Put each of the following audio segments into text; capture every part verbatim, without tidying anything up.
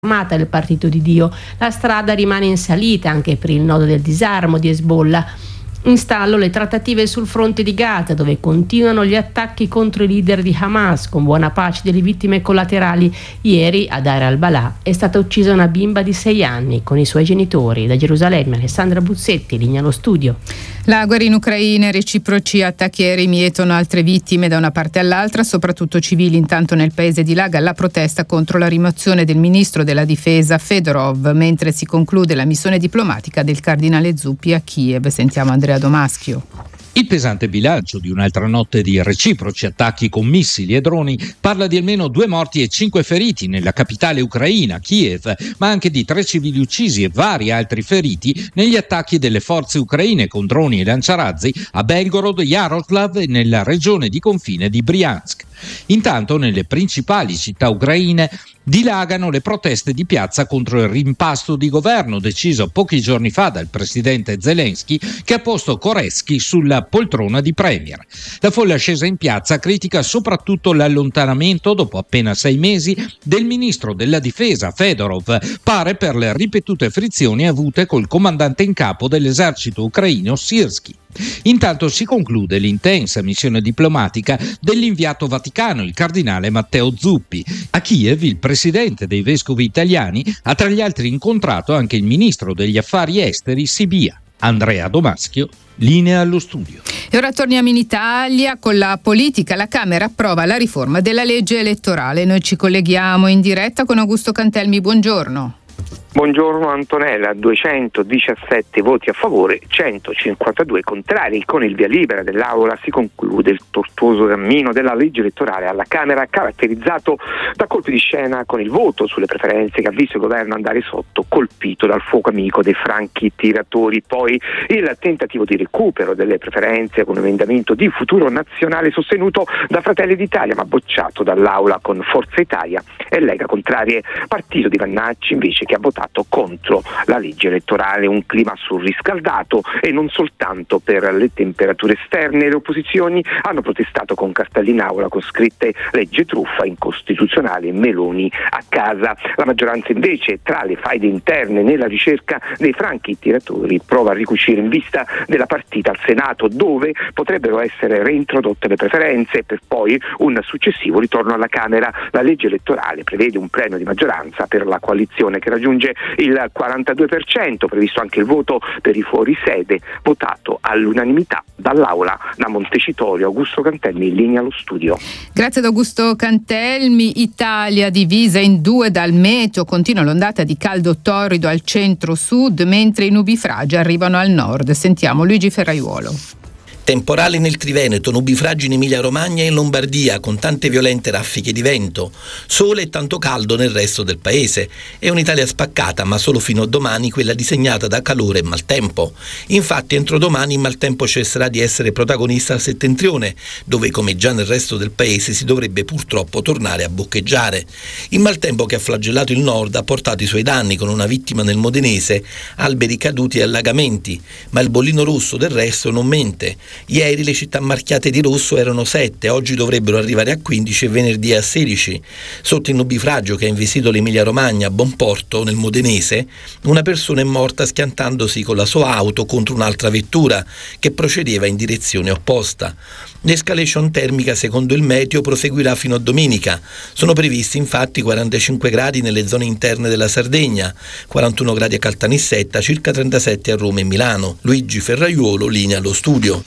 armata del Partito di Dio. La strada rimane in salita anche per il nodo del disarmo di Hezbollah. In stallo le trattative sul fronte di Gaza, dove continuano gli attacchi contro i leader di Hamas, con buona pace delle vittime collaterali. Ieri a Deir al-Balà è stata uccisa una bimba di sei anni con i suoi genitori. Da Gerusalemme Alessandra Buzzetti, linea allo studio. La guerra in Ucraina e reciproci attacchi aerei mietono altre vittime da una parte all'altra, soprattutto civili. Intanto nel paese dilaga la protesta contro la rimozione del ministro della difesa Fedorov, mentre si conclude la missione diplomatica del cardinale Zuppi a Kiev. Sentiamo Andrea Domaschio. Il pesante bilancio di un'altra notte di reciproci attacchi con missili e droni parla di almeno due morti e cinque feriti nella capitale ucraina, Kiev, ma anche di tre civili uccisi e vari altri feriti negli attacchi delle forze ucraine con droni e lanciarazzi a Belgorod, Yaroslav e nella regione di confine di Briansk. Intanto nelle principali città ucraine dilagano le proteste di piazza contro il rimpasto di governo deciso pochi giorni fa dal presidente Zelensky, che ha posto Koretsky sulla poltrona di premier. La folla scesa in piazza critica soprattutto l'allontanamento, dopo appena sei mesi, del ministro della difesa Fedorov, pare per le ripetute frizioni avute col comandante in capo dell'esercito ucraino Sirski. Intanto si conclude l'intensa missione diplomatica dell'inviato vaticano, il cardinale Matteo Zuppi. A Kiev il presidente dei vescovi italiani ha tra gli altri incontrato anche il ministro degli affari esteri Sibia. Andrea Domaschio, linea allo studio. E ora torniamo in Italia con la politica. La Camera approva la riforma della legge elettorale. Noi ci colleghiamo in diretta con Augusto Cantelmi. Buongiorno. Buongiorno Antonella, duecentodiciassette voti a favore, centocinquantadue contrari. Con il via libera dell'Aula si conclude il tortuoso cammino della legge elettorale alla Camera, caratterizzato da colpi di scena con il voto sulle preferenze che ha visto il governo andare sotto, colpito dal fuoco amico dei franchi tiratori. Poi il tentativo di recupero delle preferenze con un emendamento di Futuro Nazionale sostenuto da Fratelli d'Italia, ma bocciato dall'Aula con Forza Italia e Lega contrarie. Partito di Vannacci invece, che ha votato contro la legge elettorale. Un clima surriscaldato, e non soltanto per le temperature esterne. Le opposizioni hanno protestato con cartelli in aula con scritte legge truffa, incostituzionale, Meloni a casa. La maggioranza invece, tra le faide interne nella ricerca dei franchi tiratori, prova a ricucire in vista della partita al Senato, dove potrebbero essere reintrodotte le preferenze per poi un successivo ritorno alla Camera. La legge elettorale prevede un premio di maggioranza per la coalizione che raggiunge il quarantadue per cento, previsto anche il voto per i fuorisede, votato all'unanimità dall'Aula. Da Montecitorio, Augusto Cantelmi, in linea allo studio. Grazie ad Augusto Cantelmi. Italia divisa in due dal meteo, continua l'ondata di caldo torrido al centro-sud, mentre i nubifragi arrivano al nord. Sentiamo Luigi Ferraiuolo. Temporale nel Triveneto, nubifragi in Emilia-Romagna e in Lombardia, con tante violente raffiche di vento. Sole e tanto caldo nel resto del paese. È un'Italia spaccata, ma solo fino a domani, quella disegnata da calore e maltempo. Infatti, entro domani il maltempo cesserà di essere protagonista al settentrione, dove, come già nel resto del paese, si dovrebbe purtroppo tornare a boccheggiare. Il maltempo che ha flagellato il nord ha portato i suoi danni, con una vittima nel Modenese, alberi caduti e allagamenti, ma il bollino rosso del resto non mente. Ieri le città marchiate di rosso erano sette, oggi dovrebbero arrivare a quindici e venerdì a sedici. Sotto il nubifragio che ha investito l'Emilia Romagna a Bonporto, nel Modenese, una persona è morta schiantandosi con la sua auto contro un'altra vettura che procedeva in direzione opposta. L'escalation termica, secondo il meteo, proseguirà fino a domenica. Sono previsti infatti quarantacinque gradi nelle zone interne della Sardegna, quarantuno gradi a Caltanissetta, circa trentasette a Roma e Milano. Luigi Ferraiuolo, linea allo studio.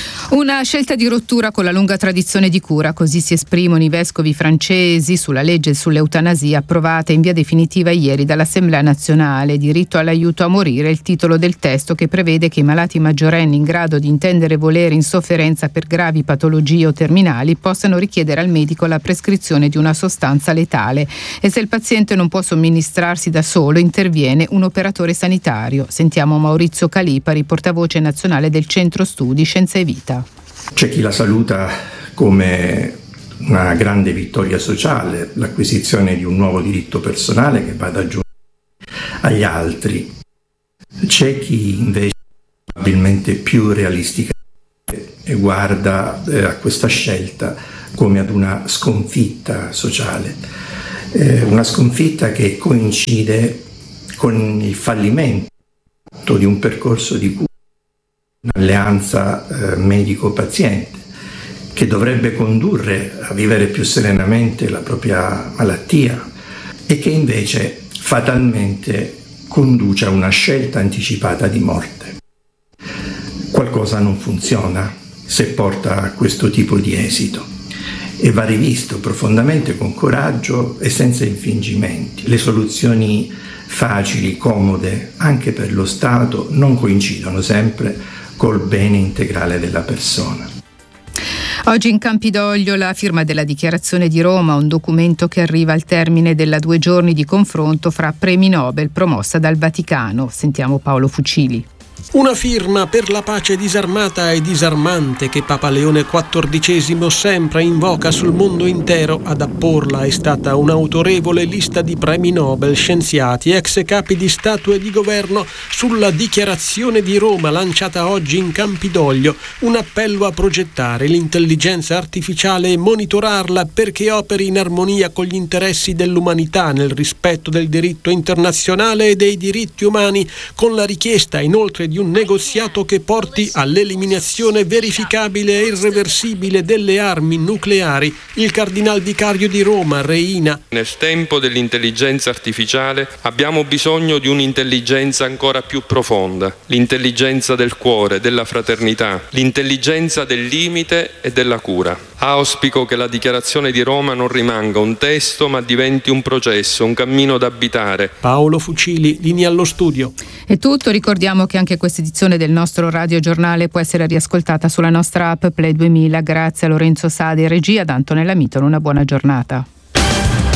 Una scelta di rottura con la lunga tradizione di cura, così si esprimono i vescovi francesi sulla legge sull'eutanasia approvata in via definitiva ieri dall'Assemblea nazionale. Diritto all'aiuto a morire, il titolo del testo, che prevede che i malati maggiorenni in grado di intendere e volere in sofferenza per gravi patologie o terminali possano richiedere al medico la prescrizione di una sostanza letale, e se il paziente non può somministrarsi da solo interviene un operatore sanitario. Sentiamo Maurizio Calipari, portavoce nazionale del Centro Studi Scienza e Vita. C'è chi la saluta come una grande vittoria sociale, l'acquisizione di un nuovo diritto personale che va ad aggiungere agli altri. C'è chi invece probabilmente più realisticamente guarda eh, a questa scelta come ad una sconfitta sociale. eh, una sconfitta che coincide con il fallimento di un percorso di cura, un'alleanza eh, medico-paziente che dovrebbe condurre a vivere più serenamente la propria malattia e che invece fatalmente conduce a una scelta anticipata di morte. Qualcosa non funziona se porta a questo tipo di esito e va rivisto profondamente con coraggio e senza infingimenti. Le soluzioni facili, comode, anche per lo Stato, non coincidono sempre col bene integrale della persona. Oggi in Campidoglio la firma della Dichiarazione di Roma, un documento che arriva al termine della due giorni di confronto fra premi Nobel promossa dal Vaticano. Sentiamo Paolo Fucili. Una firma per la pace disarmata e disarmante che Papa Leone quattordicesimo sempre invoca sul mondo intero. Ad apporla è stata un'autorevole lista di premi Nobel, scienziati, ex capi di Stato e di governo sulla Dichiarazione di Roma lanciata oggi in Campidoglio. Un appello a progettare l'intelligenza artificiale e monitorarla perché operi in armonia con gli interessi dell'umanità nel rispetto del diritto internazionale e dei diritti umani, con la richiesta inoltre di un negoziato che porti all'eliminazione verificabile e irreversibile delle armi nucleari. Il cardinal vicario di Roma, Reina. Nel tempo dell'intelligenza artificiale abbiamo bisogno di un'intelligenza ancora più profonda, l'intelligenza del cuore, della fraternità, l'intelligenza del limite e della cura. Auspico che la Dichiarazione di Roma non rimanga un testo ma diventi un processo, un cammino da abitare. Paolo Fucili, linea allo studio. È tutto, ricordiamo che anche questa edizione del nostro radiogiornale può essere riascoltata sulla nostra app Play duemila. Grazie a Lorenzo Sade e regia, da Antonella Mitton, una buona giornata.